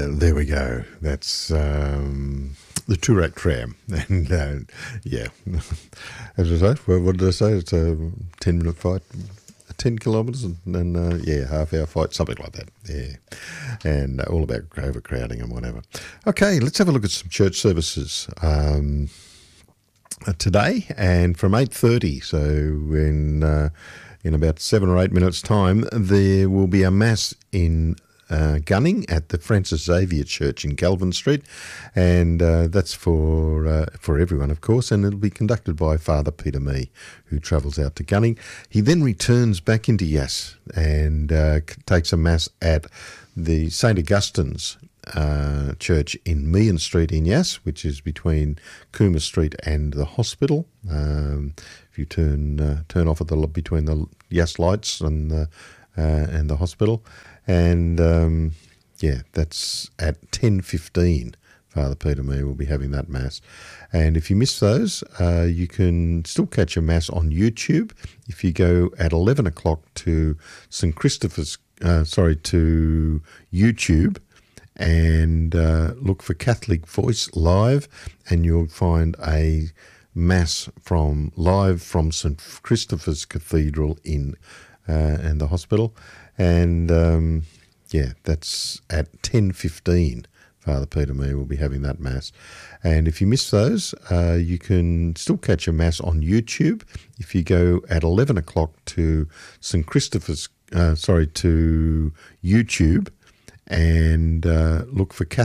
There we go. That's the Toorak tram. And yeah, as I say, what did I say? It's a 10-minute fight, 10 kilometres, and then, half-hour fight, something like that. Yeah, and all about overcrowding and whatever. Okay, let's have a look at some church services today, and from 8:30, so in about 7 or 8 minutes' time, there will be a mass in Gunning at the Francis Xavier Church in Galvin Street, and that's for everyone, of course, and it'll be conducted by Father Peter Mee, who travels out to Gunning. He then returns back into Yass and takes a mass at the St Augustine's Church in Meehan Street in Yass, which is between Cooma Street and the hospital. If you turn off at between the Yass lights and the hospital. And, that's at 10:15. Father Peter Mee will be having that Mass. And if you miss those, you can still catch a Mass on YouTube. If you go at 11 o'clock to St Christopher's, to YouTube, and look for Catholic Voice Live, and you'll find a Mass live from St Christopher's Cathedral and the hospital. And, that's at 10:15. Father Peter Mee will be having that Mass. And if you miss those, you can still catch a Mass on YouTube. If you go at 11 o'clock to St Christopher's, to YouTube, and look for Catholic